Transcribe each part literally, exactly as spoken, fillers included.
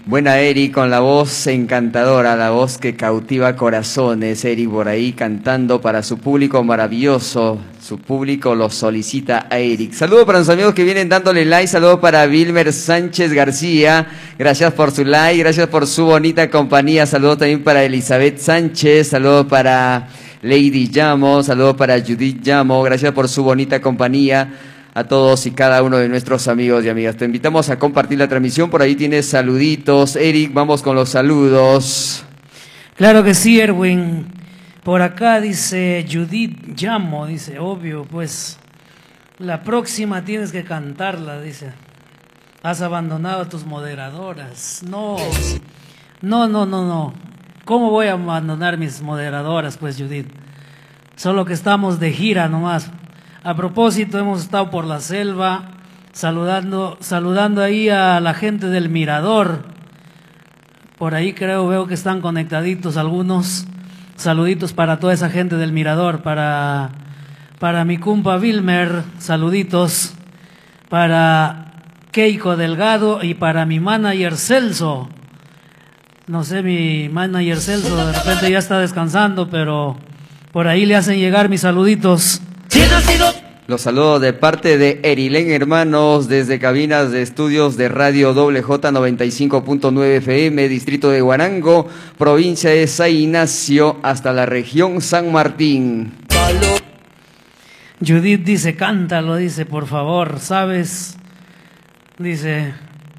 Buena Eric, con la voz encantadora, la voz que cautiva corazones. Eric por ahí cantando para su público maravilloso. Su público lo solicita a Eric. Saludos para los amigos que vienen dándole like. Saludos para Wilmer Sánchez García. Gracias por su like, gracias por su bonita compañía. Saludos también para Elizabeth Sánchez. Saludos para Lady Llamo. Saludos para Judith Llamo. Gracias por su bonita compañía. A todos y cada uno de nuestros amigos y amigas. Te invitamos a compartir la transmisión. Por ahí tienes saluditos. Eric, vamos con los saludos. Claro que sí, Erwin. Por acá dice Judith Llamo, dice, obvio, pues la próxima tienes que cantarla, dice. Has abandonado a tus moderadoras. No, no, no, no, no. ¿Cómo voy a abandonar mis moderadoras, pues, Judith? Solo que estamos de gira nomás. A propósito, hemos estado por la selva saludando, saludando ahí a la gente del Mirador. Por ahí creo, veo que están conectaditos algunos. Saluditos para toda esa gente del Mirador, para, para mi compa Wilmer, saluditos. Para Keiko Delgado y para mi manager Celso. No sé, mi manager Celso de repente ya está descansando, pero por ahí le hacen llegar mis saluditos. Los saludos de parte de Erilén Hermanos desde cabinas de estudios de Radio Doble J noventa y cinco punto nueve F M, distrito de Huarango, provincia de San Ignacio, hasta la región San Martín. Judith dice, cántalo, dice, por favor, ¿sabes? Dice,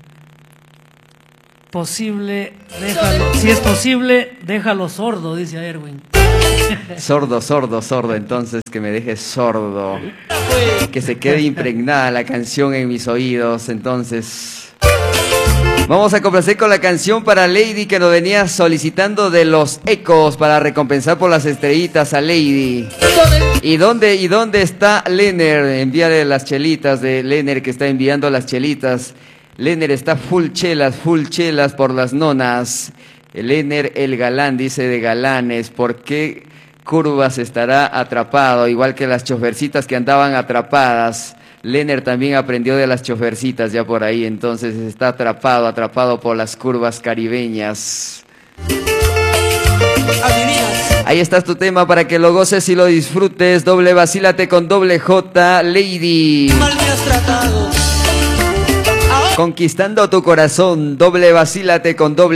posible, déjalo, si es posible, déjalo sordo, dice a Erwin. Sordo, sordo, sordo, entonces que me deje sordo, que se quede impregnada la canción en mis oídos. Entonces vamos a complacer con la canción para Lady, que nos venía solicitando de Los Ecos, para recompensar por las estrellitas a Lady. ¿Y dónde, y dónde está Lener? Envíale las chelitas de Lener, que está enviando las chelitas. Lener está full chelas, full chelas por las nonas. Lener el galán, dice de galanes. ¿Por qué curvas estará atrapado? Igual que las chofercitas que andaban atrapadas. Lener también aprendió de las chofercitas ya por ahí. Entonces está atrapado, atrapado por las curvas caribeñas. Ahí está tu tema para que lo goces y lo disfrutes. Doble vacílate con doble J, Lady. Mal me has tratado. Conquistando tu corazón. Doble vacílate con doble